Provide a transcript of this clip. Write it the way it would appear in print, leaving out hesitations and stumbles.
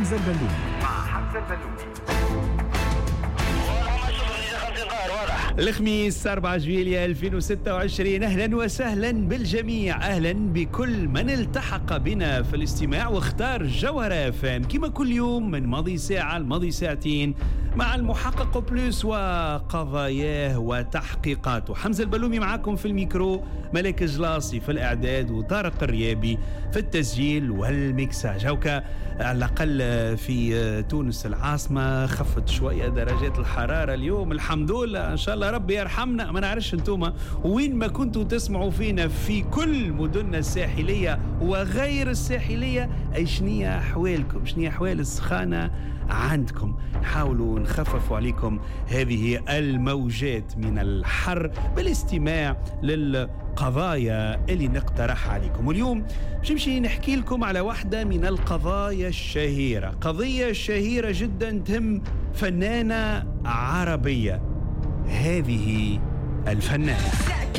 حمزة البلومي. الخميس 4 جويلية 2026. أهلا وسهلا بالجميع، أهلا بكل من التحق بنا في الاستماع واختار جوهرة FM كما كل يوم من ماضي ساعة لماضي ساعتين مع المحقق بلوس وقضاياه وتحقيقاته. حمزة البلومي معاكم في الميكرو، ملك جلاصي في الإعداد وطارق الريابي في التسجيل والميكساج. هوكا على الأقل في تونس العاصمة خفت شوية درجات الحرارة اليوم، الحمد لله. إن شاء الله ربي يرحمنا. ما نعرفش انتوما وين ما كنتوا تسمعوا فينا في كل مدننا الساحلية وغير الساحلية، أي شنية أحوالكم، شنية أحوال السخانة عندكم. نحاولوا نخففوا عليكم هذه الموجات من الحر بالاستماع للقضايا اللي نقترحها عليكم. واليوم نمشي نحكي لكم على واحدة من القضايا الشهيرة، قضية شهيرة جدا تهم فنانة عربية. هذه الفنانة